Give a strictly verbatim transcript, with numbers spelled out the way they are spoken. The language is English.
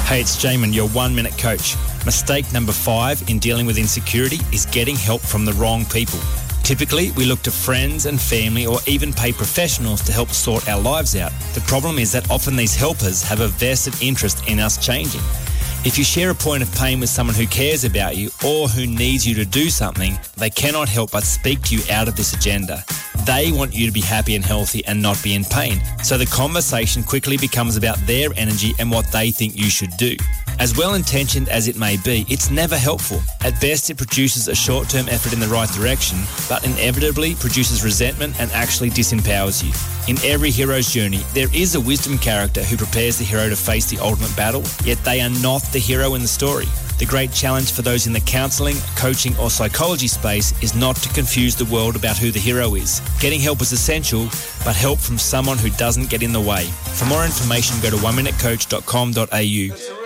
Hey, it's Jamin, your one-minute coach. Mistake number five in dealing with insecurity is getting help from the wrong people. Typically, we look to friends and family or even pay professionals to help sort our lives out. The problem is that often these helpers have a vested interest in us changing. If you share a point of pain with someone who cares about you or who needs you to do something, they cannot help but speak to you out of this agenda. They want you to be happy and healthy and not be in pain. So the conversation quickly becomes about their energy and what they think you should do. As well-intentioned as it may be, it's never helpful. At best, it produces a short-term effort in the right direction, but inevitably produces resentment and actually disempowers you. In every hero's journey, there is a wisdom character who prepares the hero to face the ultimate battle, yet they are not the hero in the story. The great challenge for those in the counselling, coaching or psychology space is not to confuse the world about who the hero is. Getting help is essential, but help from someone who doesn't get in the way. For more information, go to one minute coach dot com dot a u.